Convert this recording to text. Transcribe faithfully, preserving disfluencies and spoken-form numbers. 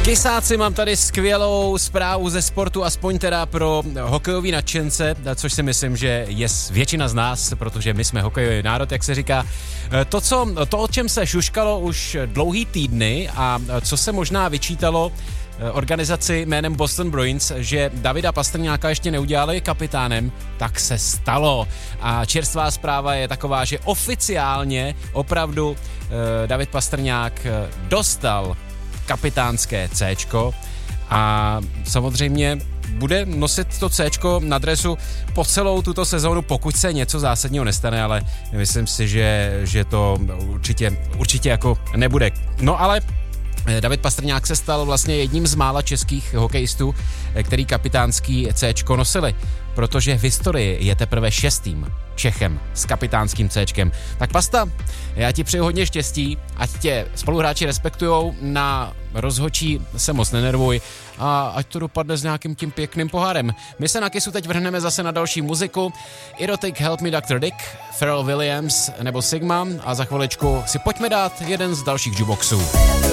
Kysáci, mám tady skvělou zprávu ze sportu, aspoň teda pro hokejový nadšence, což si myslím, že je většina z nás, protože my jsme hokejový národ, jak se říká. To, co, to, o čem se šuškalo už dlouhý týdny a co se možná vyčítalo organizaci jménem Boston Bruins, že Davida Pastrňáka ještě neudělali kapitánem, tak se stalo. A čerstvá zpráva je taková, že oficiálně opravdu eh, David Pastrňák dostal kapitánské Céčko a samozřejmě bude nosit to Céčko na dresu po celou tuto sezónu, pokud se něco zásadního nestane, ale myslím si, že, že to určitě, určitě jako nebude. No ale David Pastrňák se stal vlastně jedním z mála českých hokejistů, který kapitánský Céčko nosili, protože v historii je teprve šestým Čechem s kapitánským Céčkem. Tak Pasta, já ti přeju hodně štěstí, ať tě spoluhráči respektujou, na rozhodčí se moc nenervuj a ať to dopadne s nějakým tím pěkným pohárem. My se na Kissu teď vrhneme zase na další muziku. Erotic Help Me doktor Dick, Pharrell Williams nebo Sigma a za chviličku si pojďme dát jeden z dalších jukeboxů.